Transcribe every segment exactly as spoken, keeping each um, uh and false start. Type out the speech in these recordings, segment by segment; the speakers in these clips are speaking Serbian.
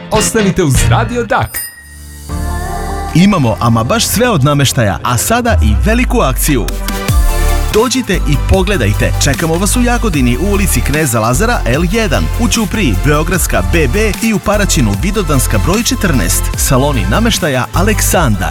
Ostanite uz Radio Dak. Imamo ama baš sve od namještaja, a sada i veliku akciju. Dođite i pogledajte, čekamo vas u Jagodini u ulici Kneza Lazara el jedan, u Ćupriji Beogradska be be i u Paraćinu Vidovdanska broj četrnaest. Saloni namještaja Aleksandar.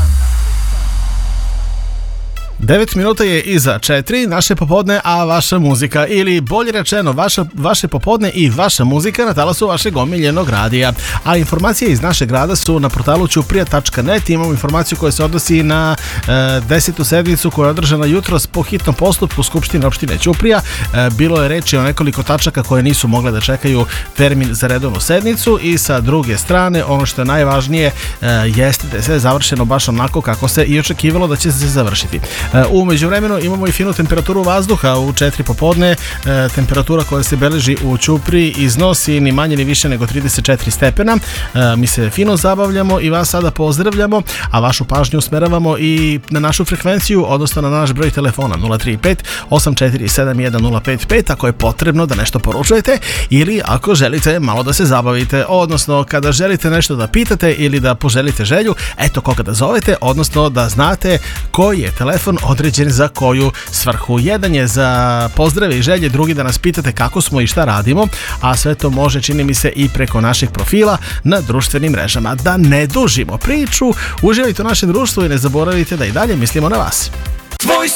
devet minuta je iza četiri, naše popodne, a vaša muzika, ili bolje rečeno, vaša, vaše popodne i vaša muzika na talasu vašeg omiljenog radija. A informacije iz našeg grada su na portalu ćuprija tačka net. Imamo informaciju koja se odnosi na e, desetu sednicu koja je održana jutros po hitnom postupku Skupštine opštine Ćuprija. E, bilo je reči o nekoliko tačaka koje nisu mogle da čekaju termin za redovnu sednicu, i sa druge strane, ono što je najvažnije, e, jeste da je sve završeno baš onako kako se i očekivalo da će se završiti. U međuvremenu imamo i finu temperaturu vazduha u četiri popodne. E, temperatura koja se beleži u Ćupriji iznosi ni manje ni više nego trideset četiri stepena. E, mi se fino zabavljamo i vas sada pozdravljamo, a vašu pažnju usmeravamo i na našu frekvenciju, odnosno na naš broj telefona nula tri pet osam četiri sedam jedan nula pet pet ako je potrebno da nešto poručujete, ili ako želite malo da se zabavite, odnosno kada želite nešto da pitate ili da poželite želju, eto koga da zovete, odnosno da znate koji je telefon određen za koju svrhu. Jedan je za pozdrave i želje, drugi da nas pitate kako smo i šta radimo, a sve to može, čini mi se, i preko naših profila na društvenim mrežama. Da ne dužimo priču, uživajte u našem društvu i ne zaboravite da i dalje mislimo na vas. Tvoj